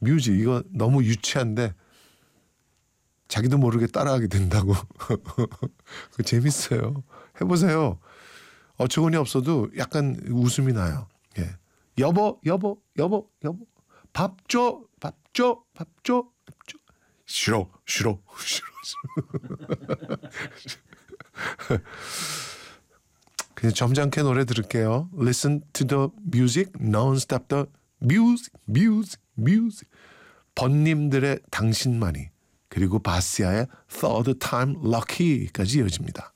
뮤직 이거 너무 유치한데 자기도 모르게 따라하게 된다고. 그거 재밌어요. 해보세요. 어처구니 없어도 약간 웃음이 나요. 예. 여보 밥 줘. 싫어. 그냥 점잖게 노래 들을게요. Listen to the music, non-stop the music. 번님들의 당신만이, 그리고 바시아의 Third Time Lucky까지 이어집니다.